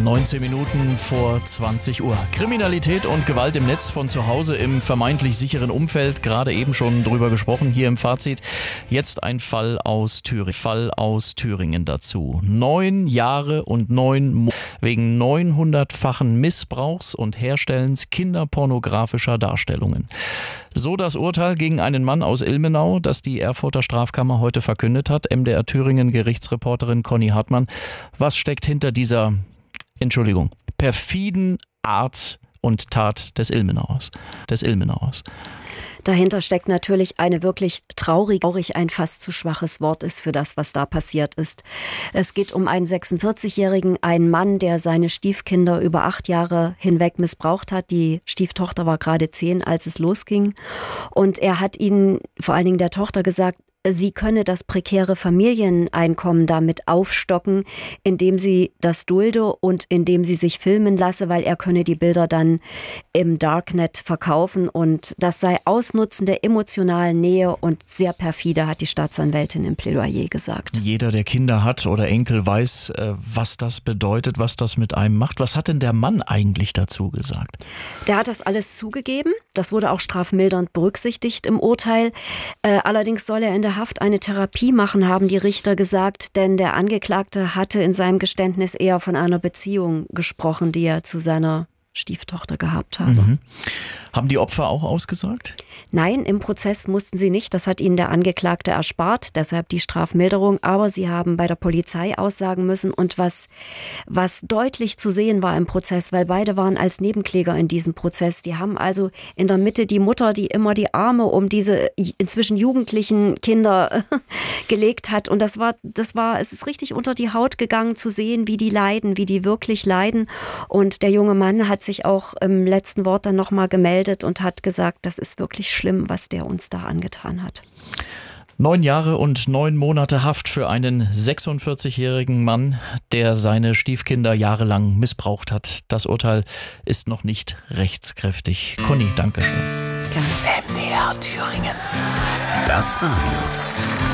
19 Minuten vor 20 Uhr. Kriminalität und Gewalt im Netz von zu Hause im vermeintlich sicheren Umfeld. Gerade eben schon drüber gesprochen hier im Fazit. Jetzt ein Fall aus Thüringen dazu. 9 Jahre und 9 Monate wegen 900-fachen Missbrauchs und Herstellens kinderpornografischer Darstellungen. So das Urteil gegen einen Mann aus Ilmenau, das die Erfurter Strafkammer heute verkündet hat. MDR Thüringen Gerichtsreporterin Conny Hartmann. Was steckt hinter dieser perfiden Art und Tat des Ilmenauers? Dahinter steckt natürlich eine wirklich traurig, ein fast zu schwaches Wort ist für das, was da passiert ist. Es geht um einen 46-Jährigen, einen Mann, der seine Stiefkinder über 8 Jahre hinweg missbraucht hat. Die Stieftochter war gerade 10, als es losging. Und er hat ihnen, vor allen Dingen der Tochter, gesagt, sie könne das prekäre Familieneinkommen damit aufstocken, indem sie das dulde und indem sie sich filmen lasse, weil er könne die Bilder dann im Darknet verkaufen. Und das sei Ausnutzen der emotionalen Nähe und sehr perfide, hat die Staatsanwältin im Plädoyer gesagt. Jeder, der Kinder hat oder Enkel, weiß, was das bedeutet, was das mit einem macht. Was hat denn der Mann eigentlich dazu gesagt? Der hat das alles zugegeben. Das wurde auch strafmildernd berücksichtigt im Urteil. Allerdings soll er in der Haft eine Therapie machen, haben die Richter gesagt, denn der Angeklagte hatte in seinem Geständnis eher von einer Beziehung gesprochen, die er zu seiner Stieftochter gehabt habe. Mhm. Haben die Opfer auch ausgesagt? Nein, im Prozess mussten sie nicht. Das hat ihnen der Angeklagte erspart, deshalb die Strafmilderung. Aber sie haben bei der Polizei aussagen müssen. Und was deutlich zu sehen war im Prozess, weil beide waren als Nebenkläger in diesem Prozess. Die haben also in der Mitte die Mutter, die immer die Arme um diese inzwischen jugendlichen Kinder gelegt hat. Und es ist richtig unter die Haut gegangen zu sehen, wie die leiden, wie die wirklich leiden. Und der junge Mann hat sich auch im letzten Wort dann nochmal gemeldet und hat gesagt, das ist wirklich schlimm, was der uns da angetan hat. 9 Jahre und 9 Monate Haft für einen 46-jährigen Mann, der seine Stiefkinder jahrelang missbraucht hat. Das Urteil ist noch nicht rechtskräftig. Conny, danke schön. Gerne. MDR Thüringen. Das Radio.